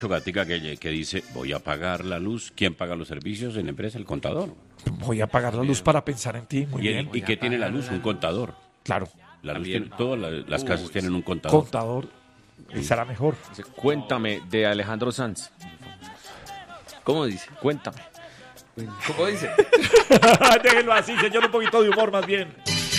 Gatica que dice, voy a pagar la luz. ¿Quién paga los servicios en la empresa? El contador. Voy a apagar la luz para pensar en ti. Muy bien. ¿Y qué tiene la luz? Un contador. Claro. La luz todas las casas tienen un contador. Contador. Será mejor. Cuéntame, de Alejandro Sanz. ¿Cómo dice? Cuéntame. ¿Cómo dice? Déjenlo así, señor, un poquito de humor más bien.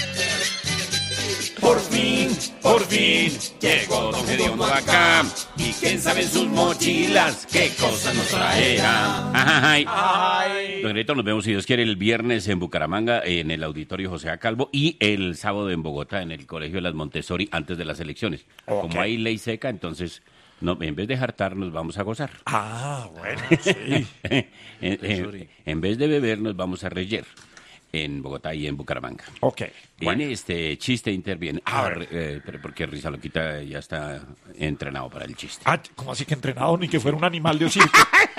Por fin, llegó Don Gediondo acá. Y quién sabe en sus mochilas qué cosas nos traerá. Ay. Don Gediondo, nos vemos, si Dios quiere, el viernes en Bucaramanga, en el Auditorio José A. Calvo, y el sábado en Bogotá, en el Colegio de las Montessori, antes de las elecciones. Okay. Como hay ley seca, entonces, no, en vez de jartar, nos vamos a gozar. Ah, bueno, sí. En vez de beber, nos vamos a reyer. En Bogotá y en Bucaramanga. Ok. Bueno. En este chiste interviene. Pero porque Risa Loquita ya está entrenado para el chiste. Ah, ¿cómo así que entrenado? Ni que fuera un animal de circo.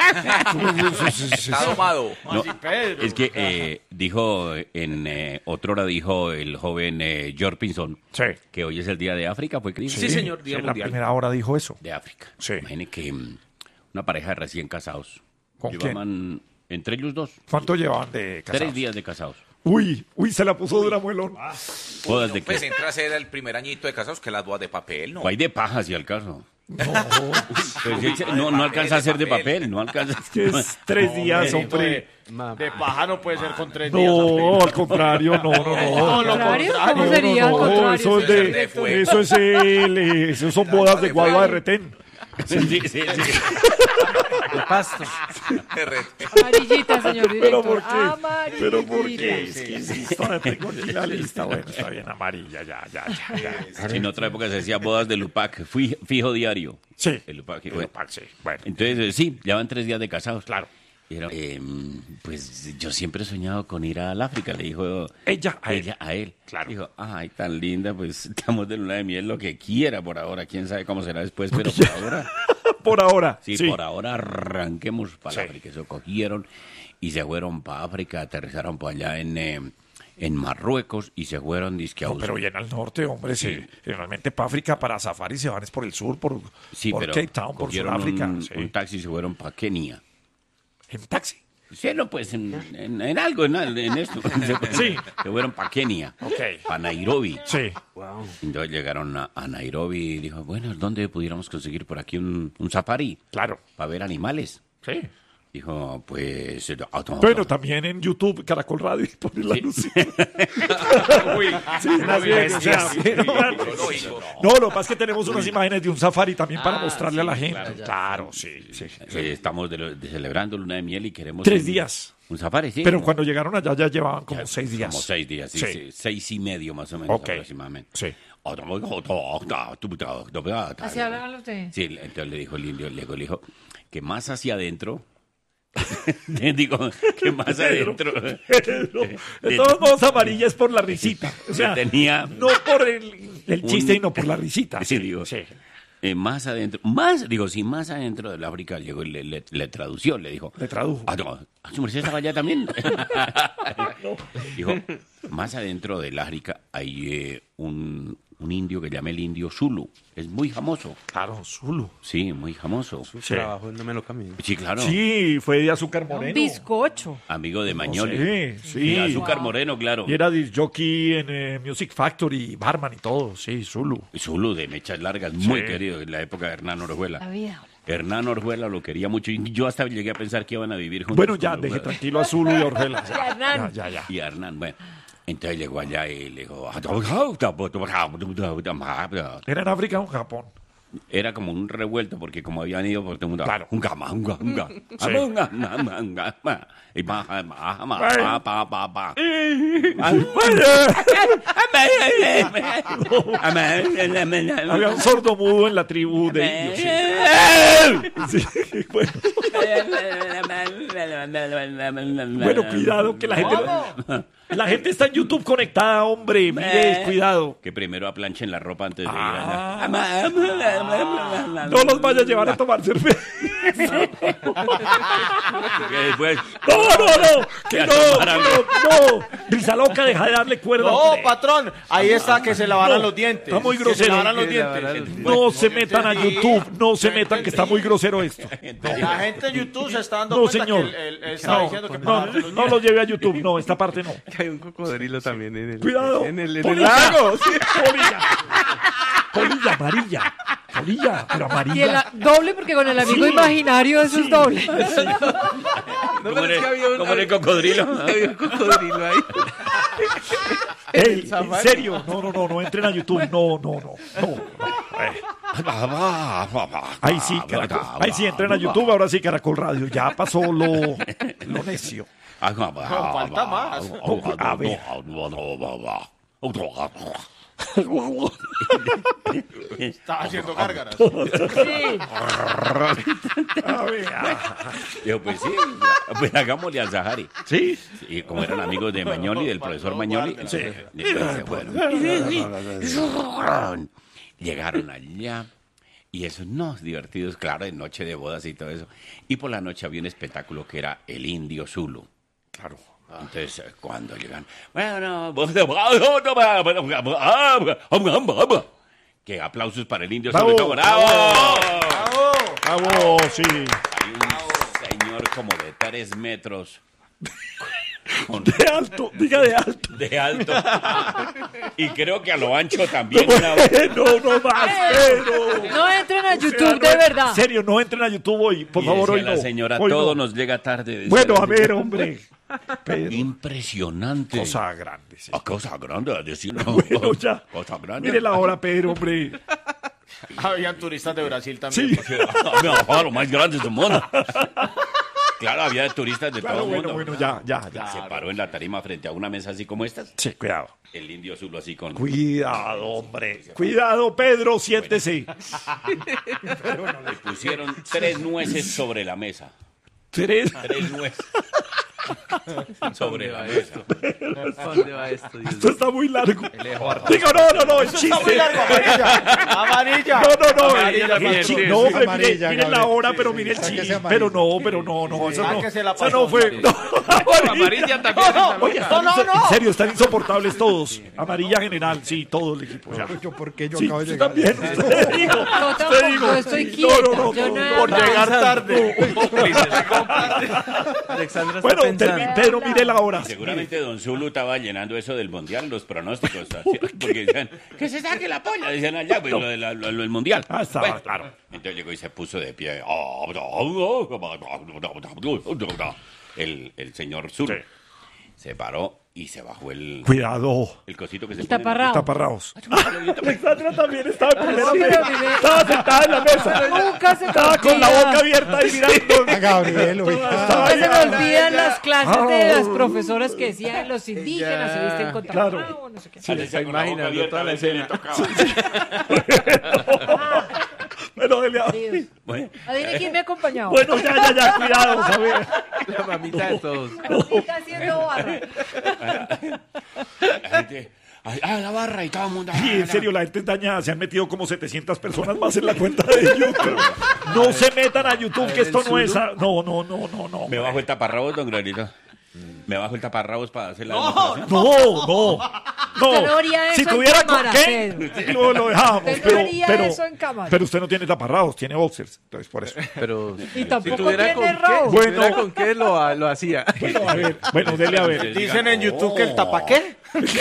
Está domado. No, es que dijo, otrora dijo el joven George Pinzón, Sí. que hoy es el Día de África, ¿fue Cris? Sí, señor, Día en la Mundial. primera hora dijo eso. De África. Sí. Imagine que una pareja de recién casados. ¿Con Llevaban entre ellos dos. ¿Cuánto llevaban de casados? 3 días de casados. Uy, se la puso dura, muelón. Bodas de Pues qué? entra a ser el primer añito de casados que las bodas de papel, ¿no? O hay de paja, si al caso. No, Pues, no alcanza a ser de papel, no alcanza. que es 3 días, hombre. De paja no puede ser con 3 días. No, al contrario, no. No, lo ¿Contrario? contrario. ¿Cómo sería al contrario? Eso es De fuego. eso son bodas de guagua de retén. Sí. De pasto. Amarillita, señor ¿Pero director. por qué? Amarillita. ¿Pero por qué? Es que insisto, tengo aquí la lista. Bueno, está bien, amarilla, ya. En otra época se decía bodas de Lupac, fijo diario. Sí. El Lupac, Bueno, sí, bueno. Entonces, sí, llevan 3 días de casados. Claro. Dijeron, pues yo siempre he soñado con ir al África, le dijo Ella a él. Claro. Dijo, ay, tan linda, pues estamos de luna de miel, lo que quiera por ahora, quién sabe cómo será después, pero por ahora, Por ahora. sí, por ahora arranquemos para África. Eso cogieron y se fueron para África, aterrizaron por allá en Marruecos y se fueron disque a No, pero bien al norte, hombre. Sí. Generalmente para África, para safari se van es por el sur, por pero Cape Town, por cogieron Sudáfrica. un taxi y se fueron para Kenia. En taxi. Sí, no, pues en algo, en esto. Sí. Se fueron para Kenia, Ok. para Nairobi. Sí. Entonces llegaron a Nairobi y dijo, bueno, ¿dónde pudiéramos conseguir por aquí un safari? Claro. Para ver animales. Sí. Dijo, pues... Bueno, también en YouTube, Caracol Radio, ponen la luz. Uy, Sí, más bien, o sea, lógico. no, lo que pasa es que tenemos unas imágenes de un safari también para mostrarle a la gente. Claro, sí. Estamos celebrando luna de miel y queremos... 3 días. Un safari, sí. Pero cuando llegaron allá ya llevaban como 6 días. Como 6 días, sí, Sí. 6 y medio más o menos Ok. aproximadamente. Sí. ¿Así hablaban ustedes? Sí, entonces le dijo el indio, le dijo que más hacia adentro... Digo, que más adentro... De todos modos, amarilla es por la risita. O sea, tenía... no por el chiste, sino por la risita. Sí, digo, Sí. más adentro, más adentro del África llegó y le tradució, le dijo. Le tradujo. ¿Su merced estaba allá también? Dijo, más adentro del África hay un indio que llama el indio Zulu. Es muy famoso. Claro, Zulu. Sí, muy famoso. Sí. Trabajo no me lo camino. Sí, claro. Sí, fue de Azúcar Moreno. Un bizcocho. Amigo de Mañoli. Sí. Y Azúcar Moreno, claro. Y era disc jockey en Music Factory, barman y todo. Sí, Zulu. Zulu de mechas largas, muy querido en la época de Hernán Orjuela. La vida. Hernán Orjuela lo quería mucho y yo hasta llegué a pensar que iban a vivir juntos. Bueno, ya, con deje Orjuela. tranquilo a Zulu y a Orjuela. Y a Hernán. Ya. Y Hernán, bueno. Entonces llegó allá y le dijo... ¿Era en África o en Japón? Era como un revuelto porque como habían ido por todo el mundo... Claro. Había un sordomudo en la tribu de indios. Sí. Sí, bueno, cuidado que la gente... ¿Cómo? La gente está en YouTube conectada, hombre. Mire, cuidado. Que primero aplanchen la ropa antes de ir Ah. allá. No los vaya a llevar a tomar cerveza. Que después... No. Que Ya no. tomaran. No. Risa loca, deja de darle cuerda. No, hombre. patrón. Ahí está, que se lavaran No, los dientes. está muy Que grosero. se lavaran los Que se lavaran dientes. No se metan a Sí. YouTube. No se metan, que está muy grosero esto. La gente en YouTube se está dando No, cuenta señor. que él está diciendo que No los lleve a YouTube. No, esta parte no. Que hay un cocodrilo también en el, Cuidado. en el Polilla. lago. Sí. Polilla amarilla. Polilla, pero Y amarilla. doble, porque con el amigo imaginario eso es doble. ¿Cómo era el cocodrilo? Había un cocodrilo ahí. Ey, en serio. No entren a YouTube. No. Ahí sí, Caracol. Ahí sí, entren a YouTube. Ahora sí, Caracol Radio. Ya pasó lo necio. falta más. A ver. Estaba haciendo gárgaras. Sí. A ver. Dijo, pues sí, pues hagámosle al Sahari. Sí. Y como eran amigos de Magnoli, del profesor Magnoli, entonces, después se fueron. Llegaron allá. Y esos no divertidos, claro, en noche de bodas y todo eso. Y por la noche había un espectáculo que era el Indio Zulu. Claro. Entonces, cuando llegan, que aplausos para el Indio Bravo. Zulu. ¡Bravo! Bravo, sí. Hay un señor como de 3 metros. De alto, diga de alto. De alto. Y creo que a lo ancho también. No más, pero. No entren a YouTube, de verdad. En serio, no entren a YouTube hoy. Por Y favor, decía hoy no. la señora, Hoy todo no. nos llega tarde. decía Bueno, la a ver, señora. hombre. Pedro, Impresionante. cosa grande. Sí. Ah, cosa grande, decir. Bueno, ya. Cosa grande. Mire la hora, Pedro, hombre. Habían turistas de Brasil también. Sí. Lo más grande del mundo. Claro, había turistas de Claro, todo el mundo. bueno, ya. Se paró en la tarima frente a una mesa así como esta. Sí, cuidado. El Indio Zulu así con... Cuidado, hombre. Cuidado, Pedro, siéntese. Le pusieron 3 nueces sobre la mesa. 3. 3 nueces. Sobre la mesa. ¿Dónde va esto? Dios Esto está muy largo. Digo, no, es chiste. Amarilla. No, Amarilla, el Gabriel. chiste. No, hombre, Amarilla, mire la Gabriel. hora, pero mire el chiste. Pero no, eso no. Sáquese la Eso no fue. No, Amarilla también. Oye, en serio, están insoportables todos. Amarilla general, sí, todo el equipo. Ya. ¿Por qué yo Sí, acabo de usted llegar? también, usted digo. Yo tampoco, yo estoy quieta. Yo no he Por hablado. llegar tarde. Alexandra está Bueno, pensando. Pedro, mire la hora. Seguramente Don Zulu estaba llenando eso del mundial, los pronósticos. Porque decían, que se saque la polla. Decían allá, pues, lo del mundial. Ah, estaba, Bueno, claro. Entonces llegó y se puso de pie. El señor Zulu. Sí. Se paró y se bajó el Cuidado. cosito que se El pone en la- taparrao. Taparraos. Alexandra también estaba en primera Sí, fila. pero mire. Estaba sentada en la mesa. Nunca se me Estaba con la olvida. boca abierta y mirando. A Gabriel, oiga. Estaba Nunca se me ahí. olvidan las clases de Ah. las profesoras que decían los indígenas se visten con Claro. taparrao, no sé qué. Se está imaginando toda la escena. Bueno, dele a- Dios. Bueno, Adivine quién me acompañaba. Bueno, ya, cuidado, ¿sabes? La mamita de todos. Está haciendo barra. la gente... la barra y todo el mundo... Sí, en serio, la gente es dañada. Se han metido como 700 personas más en la cuenta de YouTube. No se metan a YouTube, que esto no es... No. Me bajo el taparrabos, don Granito. Me bajo el taparrabos para hacer la demostración. No. Usted no haría eso Si en tuviera cámara, con qué, Pedro. lo dejamos. Usted no haría Pero eso en cámara. pero usted no tiene taparraos, tiene boxers. Entonces, por eso. Pero Y tampoco tuviera tiene con rabo. qué, si tuviera Bueno. con qué lo hacía. A ver, bueno, dele a ver. Dicen en YouTube que el tapa qué.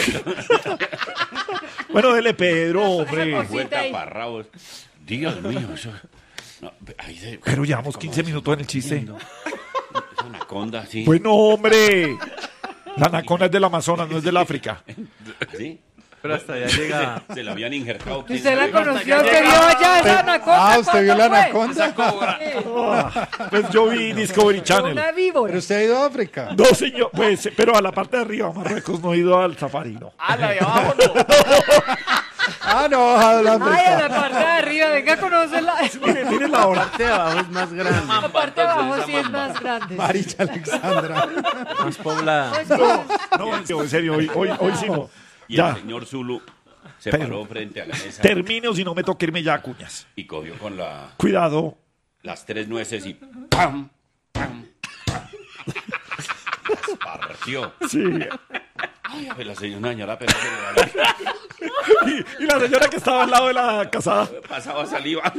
Bueno, dele Pedro, hombre. Fue el taparrabos. Dios mío, eso... No, ahí se... Pero llevamos 15 minutos en el chiste. Es una anaconda, sí. Bueno, hombre. La anaconda es del Amazonas, no es del África. ¿Sí? Pero hasta allá llega. Se la habían injertado. ¿quién Usted la sabe? conoció, que vio allá esa anaconda. ¿Usted vio la ¿cuándo fue? anaconda? Pues yo vi Discovery Channel. Una víbora. Pero usted ha ido a África. No, señor, pues, pero a la parte de arriba, Marruecos, no he ido al safari, no. Ah, la de abajo no. No, Ay, en la África. parte de arriba, venga, conocerla. Mire la hora. La parte de abajo es más grande, La parte de abajo sí es más grande. Maricha Alexandra. más poblada. Pues, No, en serio, hoy sí no. Y Ya, el señor Zulu se Pero- paró frente a la mesa termine o si no me toca irme ya, cuñas. y cogió con Cuidado. las 3 nueces y ¡pam! ¡pam! ¡pam! Las partió. Sí. Ay, a ver, la señora pero se le Y la señora que estaba al lado de la casada. pasaba saliva.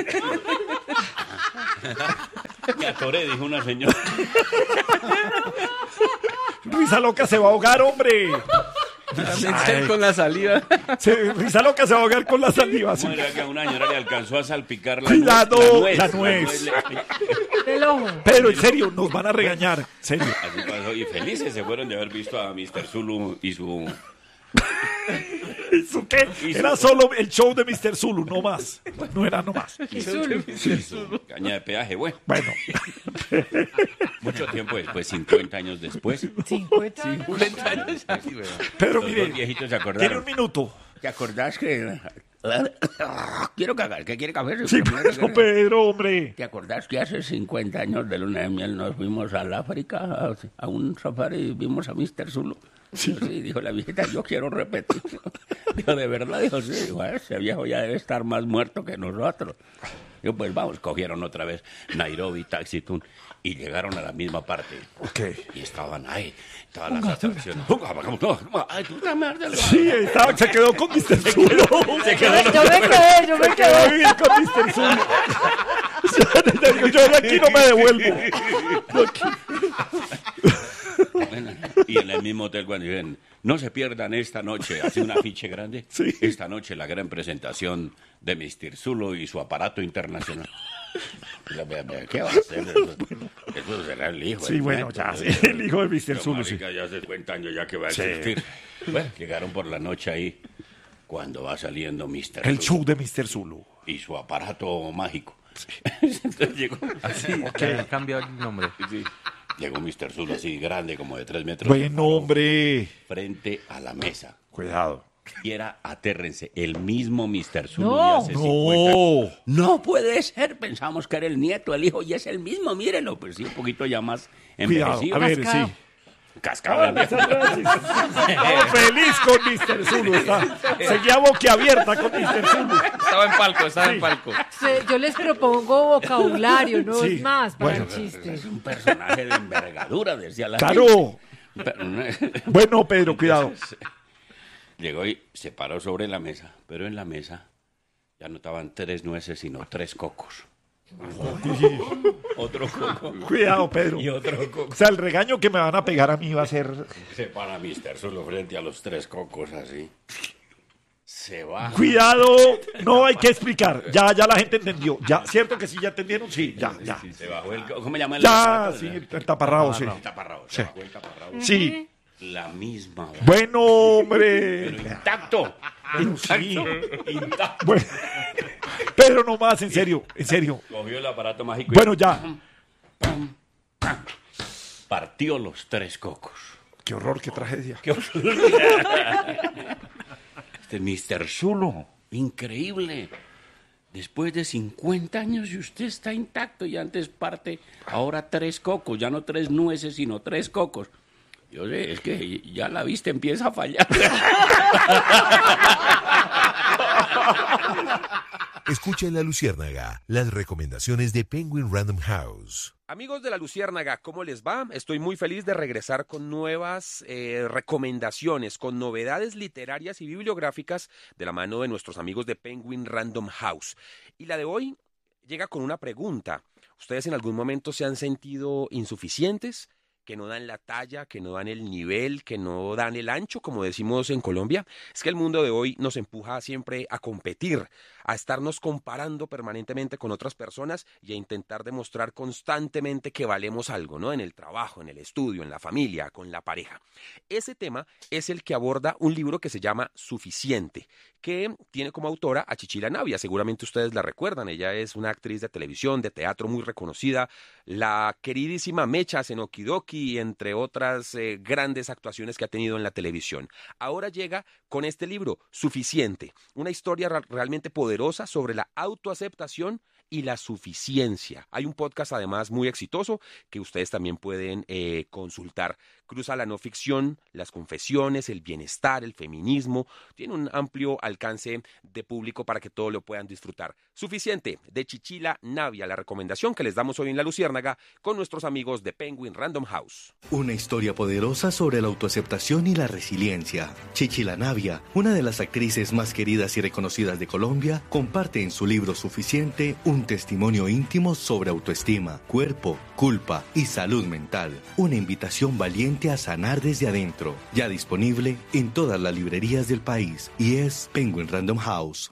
Me atoré, dijo una señora. Risa loca se va a ahogar, hombre. Con la saliva. Risa loca se va a ahogar con la saliva. Sí. ¿Cómo era que a una señora le alcanzó a salpicar la Cuidado, nuez? la nuez. del ojo. Pero en serio, nos van a regañar. En serio. Así pasó. Y felices se fueron de haber visto a Mr. Zulu y su... ¿Eso qué? Era solo el show de Mr. Zulu, no más. No era no más. Y Zulu. y su caña de peaje. Bueno, Bueno, mucho tiempo después, 50 años después. 50 años. 40 años. pero Los mire, dos viejitos se tiene acordaron. un minuto. ¿Te acordás que... Quiero cagar, ¿qué quiere café? Sí, por eso, Pedro, hombre. ¿Te acordás que hace 50 años de luna de miel nos fuimos al África a un safari y vimos a Mr. Zulu? Sí, dijo la viejita, yo quiero repetir. Dijo, ¿de verdad? Dijo, sí, dijo, ese viejo ya debe estar más muerto que nosotros. Yo, pues vamos, cogieron otra vez Nairobi, Taxi Tun, y llegaron a la misma parte. Ok. Y estaban ahí, todas las atracciones. Ay, tú también. Sí, se quedó con Mr. Zulu. Se quedó, Yo me quedó a quedé. vivir con Mr. Zulu. Yo de aquí no me devuelvo. Bueno, y en el mismo hotel cuando dicen, no se pierdan esta noche, hace un afiche grande, Sí. esta noche la gran presentación de Mr. Zulu y su aparato internacional. ¿Qué va a hacer? Eso será el hijo. Sí, bueno, ya, sí, el hijo de Mr. Zulu, sí. Ya hace 50 años ya que va a Sí. existir. Bueno, llegaron por la noche ahí, cuando va saliendo Mr. El Zulu show de Mr. Zulu. y su aparato mágico. Entonces llegó... Cambió el nombre. Sí. Llegó Mr. Zulu así grande, como de 3 metros. Bueno, hombre. Frente a la mesa. Cuidado. Y era, atérrense, el mismo Mr. Zulu No. de hace 50 años. No. No puede ser, pensamos que era el nieto, el hijo, y es el mismo, mírenlo. Pues sí, un poquito ya más Cuidado. envejecido. A ver, Cascado. sí. Cascado el viejo. Estaba feliz con Mr. Zulu. Seguía boquiabierta con Mr. Zulu. Estaba en palco. Yo les propongo vocabulario, no Sí. es más para Bueno. el chiste. Es un personaje de envergadura, decía la Claro. gente. Pero, Bueno, Pedro, cuidado. llegó y se paró sobre la mesa, pero en la mesa ya no estaban 3 nueces, sino 3 cocos. Otro coco Cuidado, Pedro. y otro coco. O sea, el regaño que me van a pegar a mí va a ser... Se para Mr. Zulu frente a los 3 cocos así. Se va. Cuidado, no hay que explicar. Ya la gente entendió. Ya, ¿cierto que sí ya entendieron? Sí, ya. Se bajó el... ¿Cómo llama el Ya, aparato? sí, el taparrabo, sí. El taparrabo. Se bajó el taparrabo. Sí. La misma. Bueno, hombre. Pero intacto. Pero sí. Intacto. Bueno, Pedro, no más, en serio, en serio. Cogió el aparato mágico y Bueno, ya. partió los 3 cocos. Qué horror, qué tragedia. Este Mr. Zulu, increíble. Después de 50 años y usted está intacto y antes parte, ahora 3 cocos, ya no 3 nueces, sino 3 cocos. Yo sé, es que ya la vista empieza a fallar. Escucha en La Luciérnaga las recomendaciones de Penguin Random House. Amigos de La Luciérnaga, ¿cómo les va? Estoy muy feliz de regresar con nuevas recomendaciones, con novedades literarias y bibliográficas de la mano de nuestros amigos de Penguin Random House. Y la de hoy llega con una pregunta. ¿Ustedes en algún momento se han sentido insuficientes? ¿Que no dan la talla, que no dan el nivel, que no dan el ancho, como decimos en Colombia? Es que el mundo de hoy nos empuja siempre a competir, a estarnos comparando permanentemente con otras personas y a intentar demostrar constantemente que valemos algo, ¿no? En el trabajo, en el estudio, en la familia, con la pareja. Ese tema es el que aborda un libro que se llama Suficiente, que tiene como autora a Chichila Navia. Seguramente ustedes la recuerdan. Ella es una actriz de televisión, de teatro muy reconocida, la queridísima Mechas en Okidoki, entre otras grandes actuaciones que ha tenido en la televisión. Ahora llega con este libro, Suficiente, una historia realmente poderosa sobre la autoaceptación y la suficiencia. Hay un podcast además muy exitoso que ustedes también pueden consultar. Cruza la no ficción, las confesiones, el bienestar, el feminismo. Tiene un amplio alcance de público para que todos lo puedan disfrutar. Suficiente, de Chichila Navia, la recomendación que les damos hoy en La Luciérnaga con nuestros amigos de Penguin Random House. Una historia poderosa sobre la autoaceptación y la resiliencia. Chichila Navia, una de las actrices más queridas y reconocidas de Colombia, comparte en su libro Suficiente un testimonio íntimo sobre autoestima, cuerpo, culpa y salud mental. Una invitación valiente a sanar desde adentro. Ya disponible en todas las librerías del país y es Penguin Random House.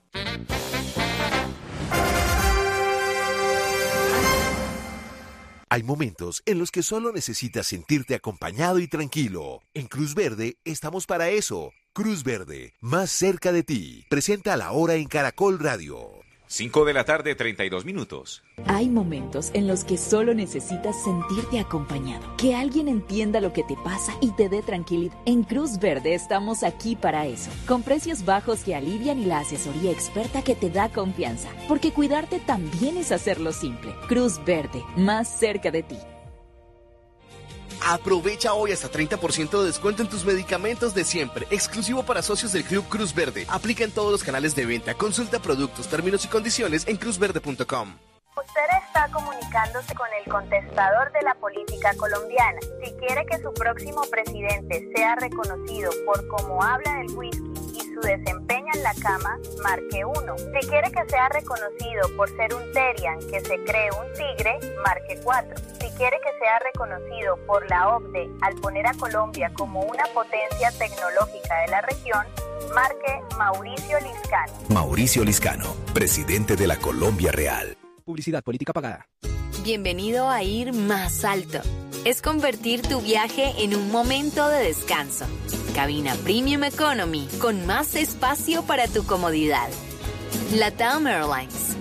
Hay momentos en los que solo necesitas sentirte acompañado y tranquilo. En Cruz Verde estamos para eso. Cruz Verde, más cerca de ti. Presenta La Hora en Caracol Radio. 5 de la tarde, 32 minutos. Hay momentos en los que solo necesitas sentirte acompañado, que alguien entienda lo que te pasa y te dé tranquilidad. En Cruz Verde estamos aquí para eso, con precios bajos que alivian y la asesoría experta que te da confianza, porque cuidarte también es hacerlo simple. Cruz Verde, más cerca de ti. Aprovecha hoy hasta 30% de descuento en tus medicamentos de siempre, exclusivo para socios del Club Cruz Verde. Aplica en todos los canales de venta. Consulta productos, términos y condiciones en cruzverde.com. Usted está comunicándose con el contestador de la política colombiana. Si quiere que su próximo presidente sea reconocido por cómo habla del whisky y su desempeño en la cama, marque 1. Si quiere que sea reconocido por ser un Terian que se cree un tigre, marque 4. Si quiere que sea reconocido por la OCDE al poner a Colombia como una potencia tecnológica de la región, marque Mauricio Liscano. Mauricio Liscano, presidente de la Colombia Real. Publicidad política pagada. Bienvenido a Ir Más Alto. Es convertir tu viaje en un momento de descanso. Cabina Premium Economy con más espacio para tu comodidad. LATAM Airlines.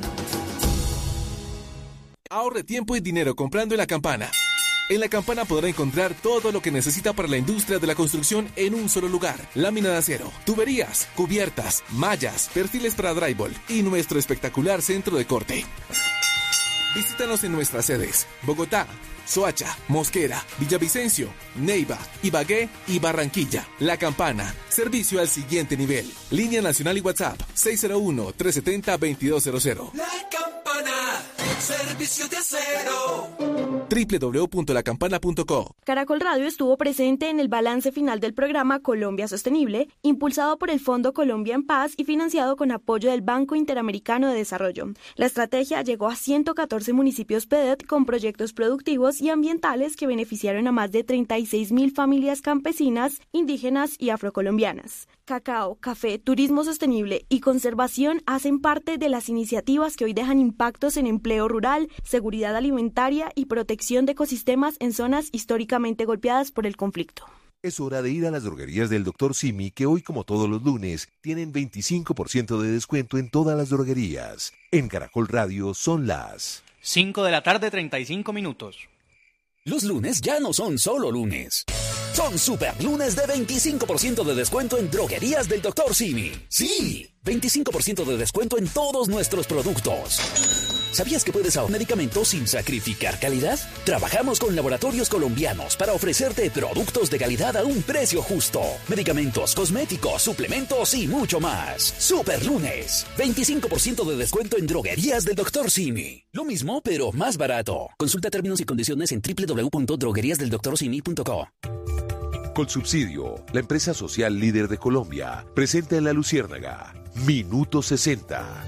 Ahorre tiempo y dinero comprando en La Campana. En La Campana podrá encontrar todo lo que necesita para la industria de la construcción en un solo lugar. Lámina de acero, tuberías, cubiertas, mallas, perfiles para drywall y nuestro espectacular centro de corte. Visítanos en nuestras sedes: Bogotá, Soacha, Mosquera, Villavicencio, Neiva, Ibagué y Barranquilla. La Campana, servicio al siguiente nivel. Línea nacional y WhatsApp 601-370-2200. La Campana, servicio de acero. www.lacampana.co. Caracol Radio estuvo presente en el balance final del programa Colombia Sostenible, impulsado por el Fondo Colombia en Paz y financiado con apoyo del Banco Interamericano de Desarrollo. La estrategia llegó a 114 municipios PEDET con proyectos productivos y ambientales que beneficiaron a más de 36.000 familias campesinas, indígenas y afrocolombianas. Cacao, café, turismo sostenible y conservación hacen parte de las iniciativas que hoy dejan impactos en empleo rural, seguridad alimentaria y protección de ecosistemas en zonas históricamente golpeadas por el conflicto. Es hora de ir a las droguerías del Dr. Simi, que hoy, como todos los lunes, tienen 25% de descuento en todas las droguerías. En Caracol Radio son las 5 de la tarde, 35 minutos. Los lunes ya no son solo lunes. Son super lunes de 25% de descuento en droguerías del Dr. Simi. ¡Sí! 25% de descuento en todos nuestros productos. ¿Sabías que puedes ahorrar medicamentos sin sacrificar calidad? Trabajamos con laboratorios colombianos para ofrecerte productos de calidad a un precio justo. Medicamentos, cosméticos, suplementos y mucho más. Super lunes. 25% de descuento en droguerías del Dr. Simi. Lo mismo, pero más barato. Consulta términos y condiciones en www.drogueriasdeldoctorsimi.co. Colsubsidio, la empresa social líder de Colombia, presenta en La Luciérnaga Minuto 60.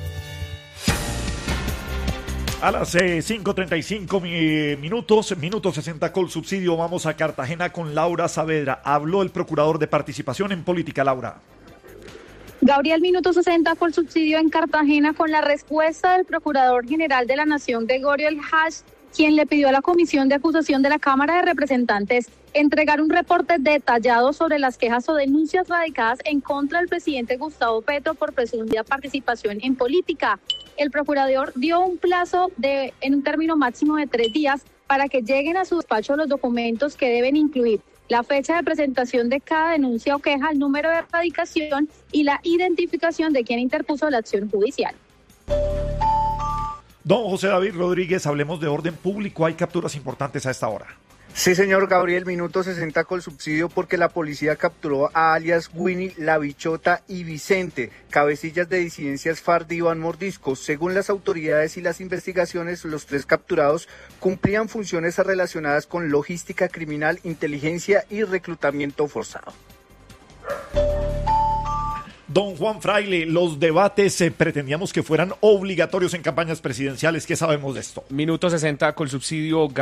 A las 5:35 minutos, minuto 60 Colsubsidio, vamos a Cartagena con Laura Saavedra. Habló el procurador de participación en política, Laura. Gabriel, minuto 60 Colsubsidio en Cartagena con la respuesta del Procurador General de la Nación, Gregorio El Hach, quien le pidió a la Comisión de Acusación de la Cámara de Representantes entregar un reporte detallado sobre las quejas o denuncias radicadas en contra del presidente Gustavo Petro por presumida participación en política. El procurador dio un plazo en un término máximo de 3 días para que lleguen a su despacho los documentos que deben incluir la fecha de presentación de cada denuncia o queja, el número de erradicación y la identificación de quien interpuso la acción judicial. Don José David Rodríguez, hablemos de orden público. Hay capturas importantes a esta hora. Sí, señor Gabriel, minuto 60 con subsidio porque la policía capturó a alias Winnie, La Bichota y Vicente, cabecillas de disidencias FARC de Iván Mordisco. Según las autoridades y las investigaciones, los 3 capturados cumplían funciones relacionadas con logística criminal, inteligencia y reclutamiento forzado. Don Juan Fraile, los debates pretendíamos que fueran obligatorios en campañas presidenciales. ¿Qué sabemos de esto? Minuto 60 con subsidio.